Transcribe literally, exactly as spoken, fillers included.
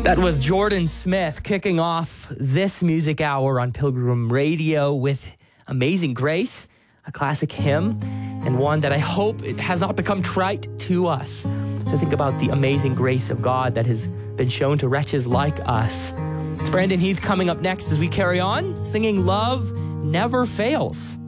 That was Jordan Smith kicking off this music hour on Pilgrim Radio with Amazing Grace, a classic hymn, and one that I hope it has not become trite to us. To think about the amazing grace of God that has been shown to wretches like us. It's Brandon Heath coming up next as we carry on, singing Love Never Fails.